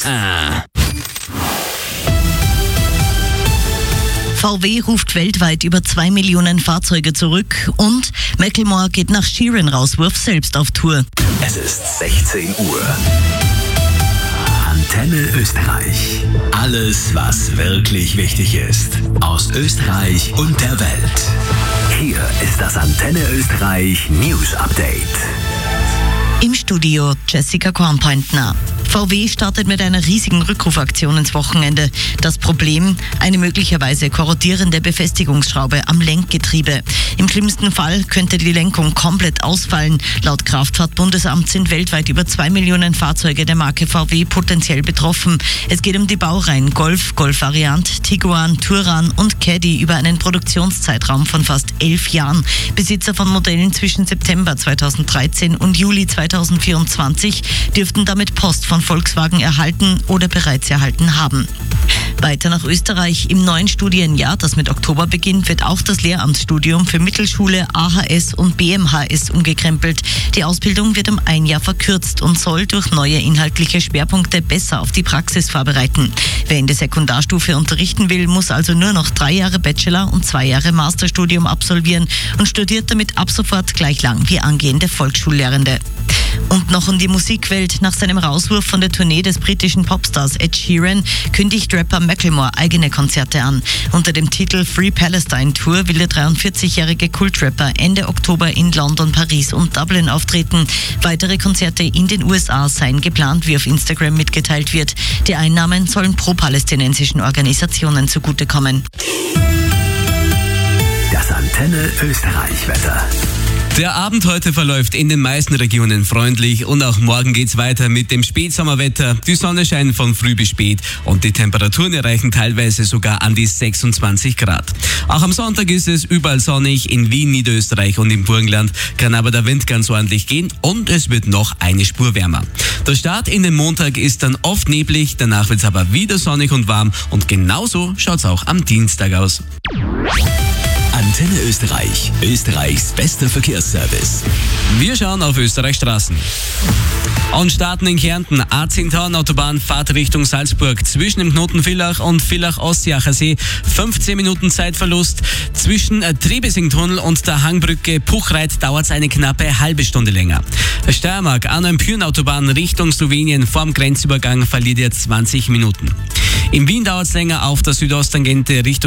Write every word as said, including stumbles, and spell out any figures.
V W ruft weltweit über zwei Millionen Fahrzeuge zurück und Macklemore geht nach Sheeran-Rauswurf selbst auf Tour. Es ist sechzehn Uhr. Antenne Österreich. Alles, was wirklich wichtig ist. Aus Österreich und der Welt. Hier ist das Antenne Österreich News Update. Im Studio Jessica Kornpointner. V W startet mit einer riesigen Rückrufaktion ins Wochenende. Das Problem? Eine möglicherweise korrodierende Befestigungsschraube am Lenkgetriebe. Im schlimmsten Fall könnte die Lenkung komplett ausfallen. Laut Kraftfahrtbundesamt sind weltweit über zwei Millionen Fahrzeuge der Marke V W potenziell betroffen. Es geht um die Baureihen Golf, Golf-Variant, Tiguan, Touran und Caddy über einen Produktionszeitraum von fast elf Jahren. Besitzer von Modellen zwischen September zweitausenddreizehn und Juli zweitausendvierundzwanzig dürften damit Post von Volkswagen erhalten oder bereits erhalten haben. Weiter nach Österreich. Im neuen Studienjahr, das mit Oktober beginnt, wird auch das Lehramtsstudium für Mittelschule, A H S und B M H S umgekrempelt. Die Ausbildung wird um ein Jahr verkürzt und soll durch neue inhaltliche Schwerpunkte besser auf die Praxis vorbereiten. Wer in der Sekundarstufe unterrichten will, muss also nur noch drei Jahre Bachelor- und zwei Jahre Masterstudium absolvieren und studiert damit ab sofort gleich lang wie angehende Volksschullehrende. Und noch in die Musikwelt. Nach seinem Rauswurf von der Tournee des britischen Popstars Ed Sheeran kündigt Rapper Macklemore eigene Konzerte an. Unter dem Titel Free Palestine Tour will der dreiundvierzigjährige Kultrapper Ende Oktober in London, Paris und Dublin auftreten. Weitere Konzerte in den U S A seien geplant, wie auf Instagram mitgeteilt wird. Die Einnahmen sollen pro-palästinensischen Organisationen zugutekommen. Das Antenne Österreich Wetter. Der Abend heute verläuft in den meisten Regionen freundlich und auch morgen geht's weiter mit dem Spätsommerwetter. Die Sonne scheint von früh bis spät und die Temperaturen erreichen teilweise sogar an die sechsundzwanzig Grad. Auch am Sonntag ist es überall sonnig, in Wien, Niederösterreich und im Burgenland kann aber der Wind ganz ordentlich gehen und es wird noch eine Spur wärmer. Der Start in den Montag ist dann oft neblig, danach wird's aber wieder sonnig und warm und genauso schaut's auch am Dienstag aus. Antenne Österreich, Österreichs bester Verkehrsservice. Wir schauen auf Österreichs Straßen. Und starten in Kärnten. A zehn Autobahn, Fahrt Richtung Salzburg. Zwischen dem Knoten Villach und Villach-Ostjacher See fünfzehn Minuten Zeitverlust. Zwischen Trebesing-Tunnel und der Hangbrücke Puchreit dauert es eine knappe halbe Stunde länger. Steiermark, Arnhem-Pyren-Autobahn Richtung Slowenien vorm Grenzübergang verliert ihr zwanzig Minuten. In Wien dauert es länger auf der Südosttangente Richtung